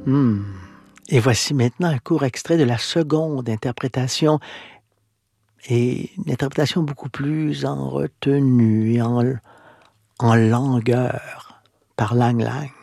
Hmm. Et voici maintenant un court extrait de la seconde interprétation, et une interprétation beaucoup plus en retenue et en langueur par Lang Lang.